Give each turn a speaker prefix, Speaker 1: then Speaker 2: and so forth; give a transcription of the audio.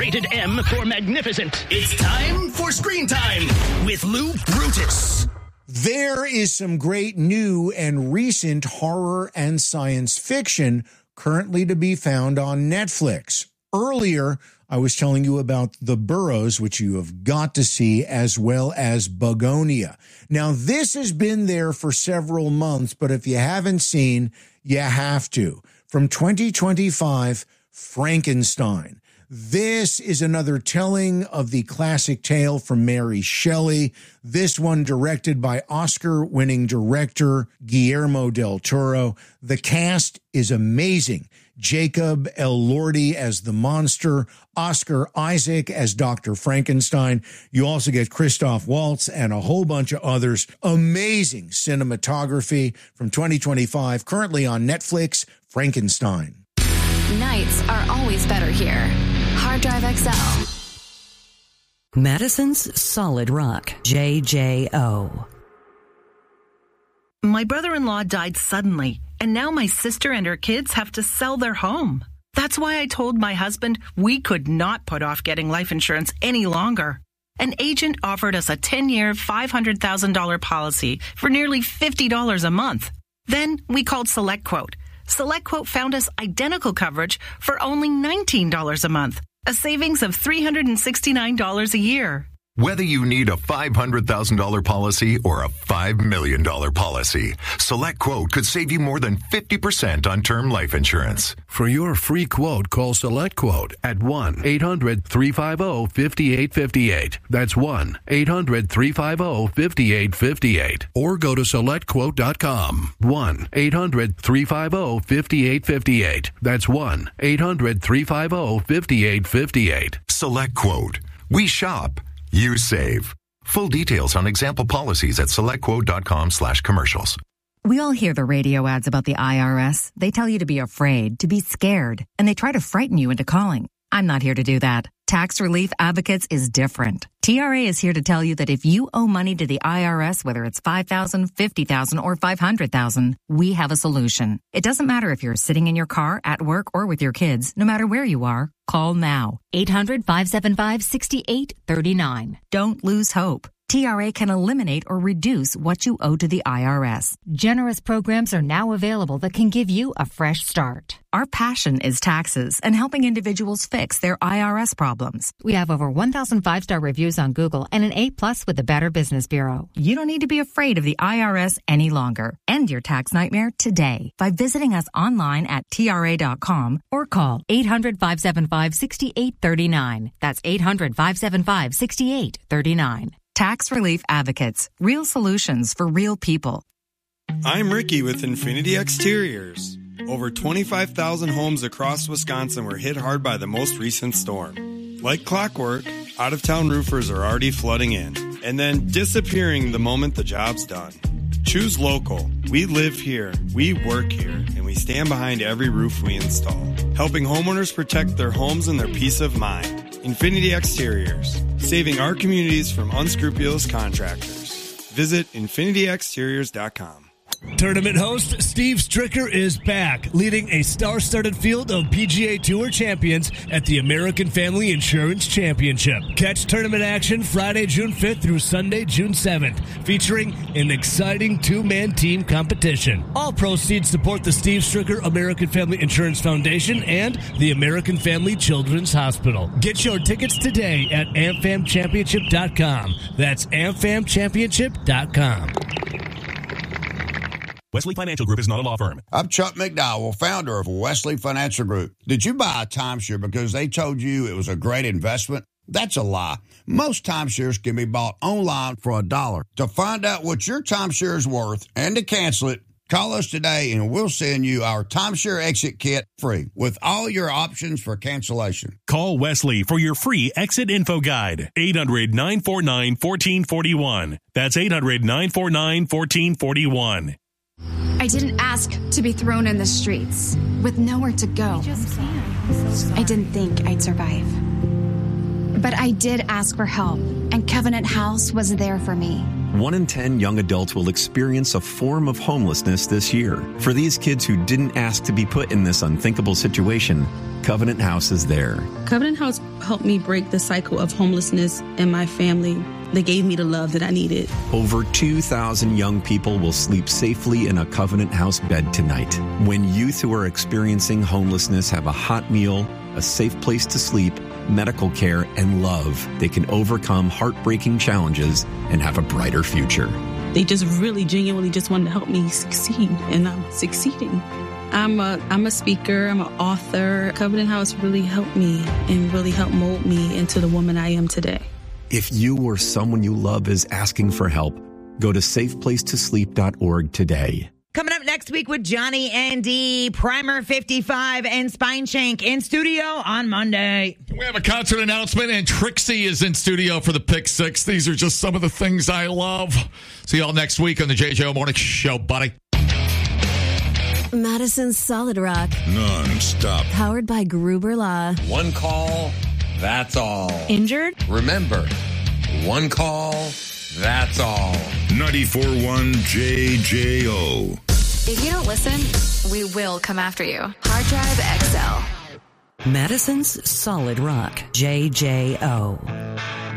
Speaker 1: Rated M for magnificent.
Speaker 2: It's time for Screen Time with Lou Brutus.
Speaker 3: There is some great new and recent horror and science fiction currently to be found on Netflix. Earlier, I was telling you about The Burrows, which you have got to see, as well as Bugonia. Now, this has been there for several months, but if you haven't seen, you have to. From 2025, Frankenstein. This is another telling of the classic tale from Mary Shelley. This one directed by Oscar-winning director Guillermo del Toro. The cast is amazing. Jacob Elordi as the monster, Oscar Isaac as Dr. Frankenstein. You also get Christoph Waltz and a whole bunch of others. Amazing cinematography from 2025, currently on Netflix, Frankenstein.
Speaker 4: Nights are always better here. Hard Drive XL.
Speaker 5: Madison's Solid Rock, JJO.
Speaker 6: My brother-in-law died suddenly, and now my sister and her kids have to sell their home. That's why I told my husband we could not put off getting life insurance any longer. An agent offered us a 10-year, $500,000 policy for nearly $50 a month. Then we called SelectQuote. SelectQuote found us identical coverage for only $19 a month, a savings of $369 a year.
Speaker 7: Whether you need a $500,000 policy or a $5 million policy, SelectQuote could save you more than 50% on term life insurance.
Speaker 8: For your free quote, call SelectQuote at 1-800-350-5858. That's 1-800-350-5858. Or go to SelectQuote.com. 1-800-350-5858. That's 1-800-350-5858.
Speaker 7: SelectQuote. We shop. You save. Full details on example policies at selectquote.com/commercials.
Speaker 9: We all hear the radio ads about the IRS. They tell you to be afraid, to be scared, and they try to frighten you into calling. I'm not here to do that. Tax Relief Advocates is different. TRA is here to tell you that if you owe money to the IRS, whether it's $5,000, $50,000, or $500,000, we have a solution. It doesn't matter if you're sitting in your car, at work, or with your kids. No matter where you are, call now. 800-575-6839. Don't lose hope. TRA can eliminate or reduce what you owe to the IRS.
Speaker 10: Generous programs are now available that can give you a fresh start.
Speaker 9: Our passion is taxes and helping individuals fix their IRS problems.
Speaker 10: We have over 1,000 5-star reviews on Google and an A+ with the Better Business Bureau.
Speaker 9: You don't need to be afraid of the IRS any longer. End your tax nightmare today by visiting us online at TRA.com or call 800-575-6839. That's 800-575-6839. Tax Relief Advocates. Real solutions for real people.
Speaker 11: I'm Ricky with Infinity Exteriors. Over 25,000 homes across Wisconsin were hit hard by the most recent storm. Like clockwork, out-of-town roofers are already flooding in and then disappearing the moment the job's done. Choose local. We live here, we work here, and we stand behind every roof we install, helping homeowners protect their homes and their peace of mind. Infinity Exteriors, saving our communities from unscrupulous contractors. Visit infinityexteriors.com.
Speaker 12: Tournament host Steve Stricker is back, leading a star-studded field of PGA Tour champions at the American Family Insurance Championship. Catch tournament action Friday, June 5th through Sunday, June 7th, featuring an exciting two-man team competition. All proceeds support the Steve Stricker American Family Insurance Foundation and the American Family Children's Hospital. Get your tickets today at amfamchampionship.com. That's amfamchampionship.com.
Speaker 13: Wesley Financial Group is not a law firm.
Speaker 14: I'm Chuck McDowell, founder of Wesley Financial Group. Did you buy a timeshare because they told you it was a great investment? That's a lie. Most timeshares can be bought online for $1. To find out what your timeshare is worth and to cancel it, call us today and we'll send you our timeshare exit kit free with all your options for cancellation.
Speaker 13: Call Wesley for your free exit info guide. 800-949-1441. That's 800-949-1441.
Speaker 15: I didn't ask to be thrown in the streets with nowhere to go. I didn't think I'd survive. But I did ask for help, and Covenant House was there for me.
Speaker 16: 1 in 10 young adults will experience a form of homelessness this year. For these kids who didn't ask to be put in this unthinkable situation, Covenant House is there.
Speaker 17: Covenant House helped me break the cycle of homelessness in my family. They gave me the love that I needed.
Speaker 16: Over 2,000 young people will sleep safely in a Covenant House bed tonight. When youth who are experiencing homelessness have a hot meal, a safe place to sleep, medical care, and love, they can overcome heartbreaking challenges and have a brighter future.
Speaker 17: They just really genuinely just wanted to help me succeed, and I'm succeeding. I'm a speaker, I'm an author. Covenant House really helped me and really helped mold me into the woman I am today.
Speaker 16: If you or someone you love is asking for help, go to safeplacetosleep.org today.
Speaker 18: Coming up next week with Johnny and D, Primer 55 and Spine Shank in studio on Monday.
Speaker 19: We have a concert announcement, and Trixie is in studio for the Pick Six. These are just some of the things I love. See y'all next week on the JJO Morning Show, buddy.
Speaker 20: Madison's Solid Rock.
Speaker 21: Non-stop.
Speaker 20: Powered by Gruber Law.
Speaker 22: One call, that's all.
Speaker 20: Injured?
Speaker 22: Remember, one call, that's all.
Speaker 21: 94.1 JJO.
Speaker 4: If you don't listen, we will come after you. Hard Drive XL.
Speaker 5: Madison's Solid Rock, JJO.